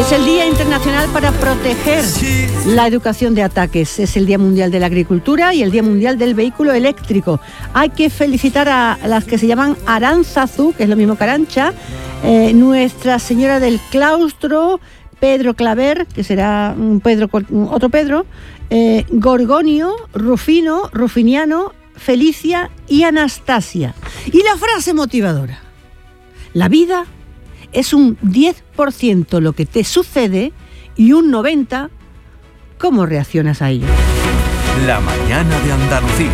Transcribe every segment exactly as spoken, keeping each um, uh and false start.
es el Día Internacional para proteger la educación de ataques. Es el Día Mundial de la Agricultura y el Día Mundial del Vehículo Eléctrico. Hay que felicitar a las que se llaman Aránzazu, que es lo mismo que Arantxa, eh, Nuestra Señora del Claustro, Pedro Claver, que será un Pedro, otro Pedro, eh, Gorgonio, Rufino, Rufiniano, Felicia y Anastasia. Y la frase motivadora: la vida es un diez por ciento lo que te sucede y un noventa por ciento cómo reaccionas a ello. La mañana de Andalucía.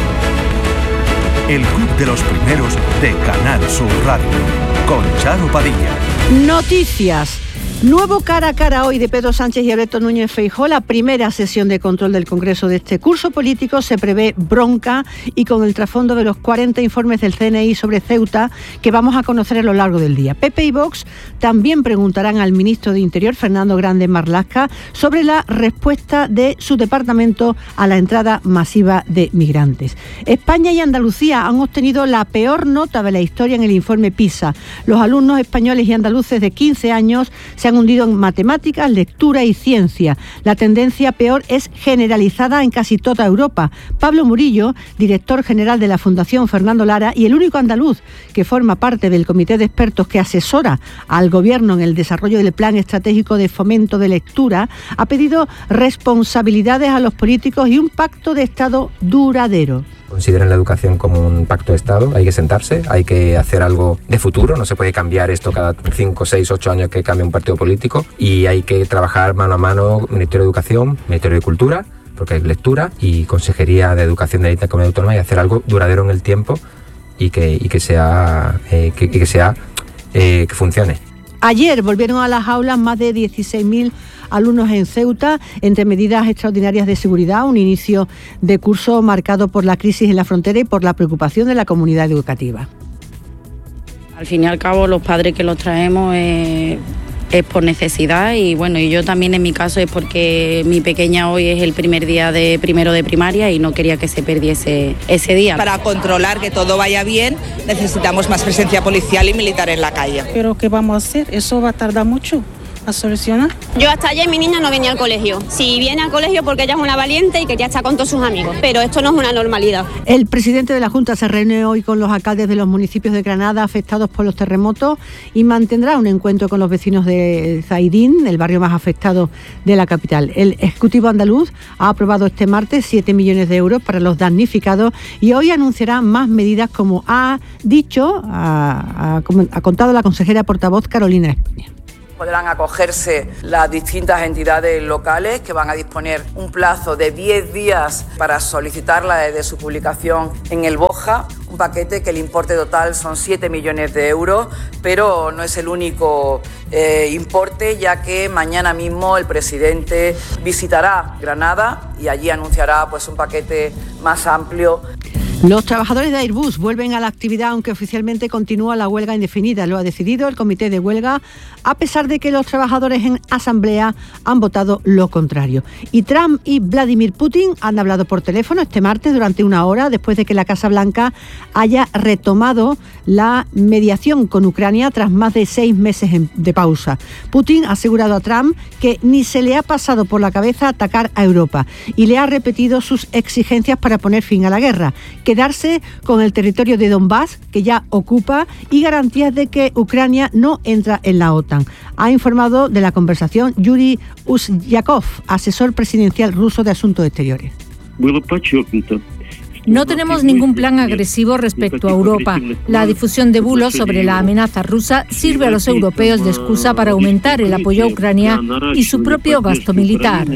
El club de los primeros de Canal Sur Radio. Con Charo Padilla. Noticias. Nuevo cara a cara hoy de Pedro Sánchez y Alberto Núñez Feijóo. La primera sesión de control del Congreso de este curso político se prevé bronca y con el trasfondo de los cuarenta informes del C N I sobre Ceuta que vamos a conocer a lo largo del día. P P y Vox también preguntarán al ministro de Interior, Fernando Grande Marlaska, sobre la respuesta de su departamento a la entrada masiva de migrantes. España y Andalucía han obtenido la peor nota de la historia en el informe PISA. Los alumnos españoles y andaluces de quince años se han hundido en matemáticas, lectura y ciencia. La tendencia peor es generalizada en casi toda Europa. Pablo Murillo, director general de la Fundación Fernando Lara y el único andaluz que forma parte del comité de expertos que asesora al Gobierno en el desarrollo del Plan Estratégico de Fomento de Lectura, ha pedido responsabilidades a los políticos y un pacto de Estado duradero. Consideren la educación como un pacto de Estado, hay que sentarse, hay que hacer algo de futuro, no se puede cambiar esto cada cinco, seis, ocho años que cambie un partido político y hay que trabajar mano a mano Ministerio de Educación, Ministerio de Cultura, porque hay lectura, y Consejería de Educación de la Comunidad Autónoma, y hacer algo duradero en el tiempo y que, y que sea, eh, que, y que, sea eh, que funcione. Ayer volvieron a las aulas más de dieciséis mil alumnos en Ceuta, entre medidas extraordinarias de seguridad, un inicio de curso marcado por la crisis en la frontera y por la preocupación de la comunidad educativa. Al fin y al cabo, los padres que los traemos eh, es por necesidad y bueno, y yo también en mi caso es porque mi pequeña hoy es el primer día de primero de primaria y no quería que se perdiese ese día. Para controlar que todo vaya bien necesitamos más presencia policial y militar en la calle. ¿Pero qué vamos a hacer? Eso va a tardar mucho a solucionar. Yo hasta ayer mi niña no venía al colegio. Si viene al colegio porque ella es una valiente y quería estar con todos sus amigos, pero esto no es una normalidad. El presidente de la Junta se reúne hoy con los alcaldes de los municipios de Granada afectados por los terremotos y mantendrá un encuentro con los vecinos de Zaidín, el barrio más afectado de la capital. El Ejecutivo andaluz ha aprobado este martes siete millones de euros para los damnificados y hoy anunciará más medidas, como ha dicho, ha, ha, ha contado la consejera portavoz Carolina España. Podrán acogerse las distintas entidades locales que van a disponer un plazo de diez días para solicitarla desde su publicación en el BOJA, un paquete que el importe total son siete millones de euros, pero no es el único eh, importe, ya que mañana mismo el presidente visitará Granada y allí anunciará pues un paquete más amplio. Los trabajadores de Airbus vuelven a la actividad, aunque oficialmente continúa la huelga indefinida. Lo ha decidido el comité de huelga, a pesar de que los trabajadores en asamblea han votado lo contrario. Y Trump y Vladimir Putin han hablado por teléfono este martes durante una hora, después de que la Casa Blanca haya retomado la mediación con Ucrania tras más de seis meses de pausa. Putin ha asegurado a Trump que ni se le ha pasado por la cabeza atacar a Europa y le ha repetido sus exigencias para poner fin a la guerra: quedarse con el territorio de Donbass, que ya ocupa, y garantías de que Ucrania no entra en la OTAN. Ha informado de la conversación Yuri Usyakov, asesor presidencial ruso de Asuntos Exteriores. No tenemos ningún plan agresivo respecto a Europa. La difusión de bulos sobre la amenaza rusa sirve a los europeos de excusa para aumentar el apoyo a Ucrania y su propio gasto militar.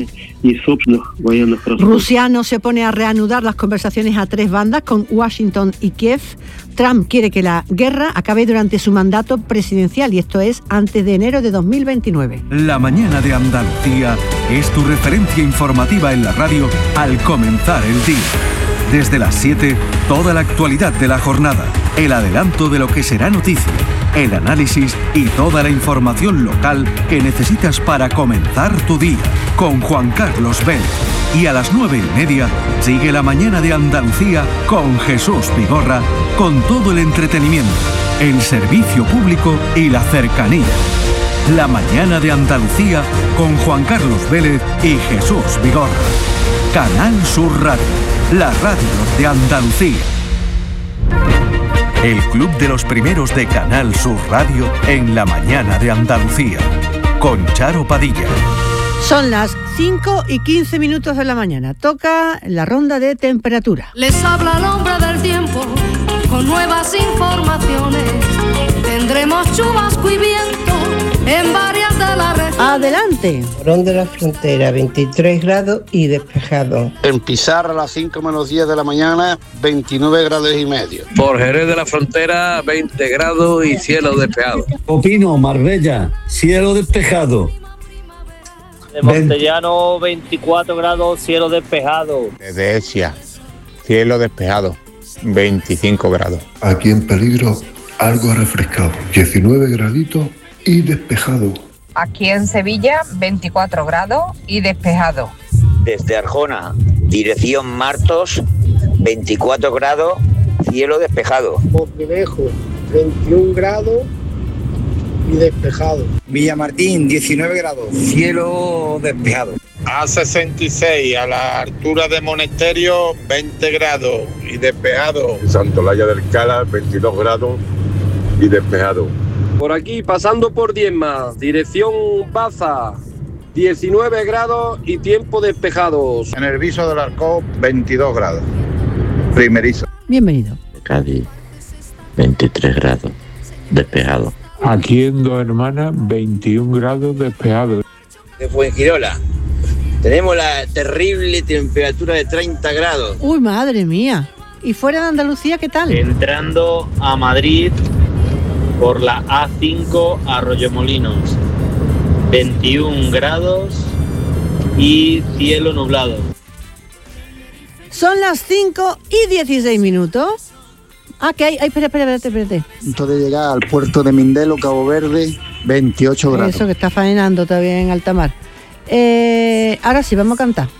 Rusia no se opone a reanudar las conversaciones a tres bandas con Washington y Kiev. Trump quiere que la guerra acabe durante su mandato presidencial, y esto es antes de enero de dos mil veintinueve. La mañana de Andalucía es tu referencia informativa en la radio al comenzar el día. Desde las siete, toda la actualidad de la jornada, el adelanto de lo que será noticia, el análisis y toda la información local que necesitas para comenzar tu día, con Juan Carlos Vélez. Y a las nueve y media, sigue la mañana de Andalucía con Jesús Vigorra, con todo el entretenimiento, el servicio público y la cercanía. La mañana de Andalucía con Juan Carlos Vélez y Jesús Vigorra. Canal Sur Radio, la radio de Andalucía. El club de los primeros de Canal Sur Radio en la mañana de Andalucía. Con Charo Padilla. Son las cinco y quince minutos de la mañana. Toca la ronda de temperatura. Les habla el hombre del tiempo con nuevas informaciones. Tendremos chubasco y viento en varias de las regiones. Adelante. Morón de la Frontera, veintitrés grados y despejado. En Pizarra a las cinco menos diez de la mañana, veintinueve grados y medio. Por Jerez de la Frontera, veinte grados y cielo despejado. Opino, Marbella, cielo despejado. De Montellano, veinticuatro grados, cielo despejado. Desde Ecija, cielo despejado, veinticinco grados. Aquí en Peligro, algo refrescado, diecinueve graditos y despejado. Aquí en Sevilla, veinticuatro grados y despejado. Desde Arjona, dirección Martos, veinticuatro grados, cielo despejado. Moquinejo, veintiún grados y despejado. Villamartín, diecinueve grados, cielo despejado. A sesenta y seis, a la altura de Monesterio, veinte grados y despejado. Santolaya del Cala, veintidós grados y despejado. Por aquí, pasando por Diezma, dirección Baza, diecinueve grados y tiempo despejados. En el Viso del Arcó, veintidós grados. Primerizo. Bienvenido. Cádiz, veintitrés grados, despejado. Aquí en Dos Hermanas, veintiún grados despejado. De Fuengirola, tenemos la terrible temperatura de treinta grados. Uy, madre mía. ¿Y fuera de Andalucía qué tal? Entrando a Madrid por la A cinco Arroyomolinos, veintiún grados y cielo nublado. Son las cinco y dieciséis minutos. Ah, que hay, ay, espera, espera, espérate, espérate. Punto de llegar al puerto de Mindelo, Cabo Verde, veintiocho grados. Eso, que está faenando todavía en alta mar. Eh, ahora sí, vamos a cantar.